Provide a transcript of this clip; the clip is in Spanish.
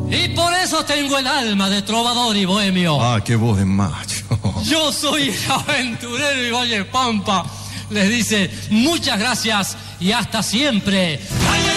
Y por eso tengo el alma de trovador y bohemio. Ah, qué voz de macho. Yo soy el aventurero y Valle Pampa. Les dice muchas gracias y hasta siempre.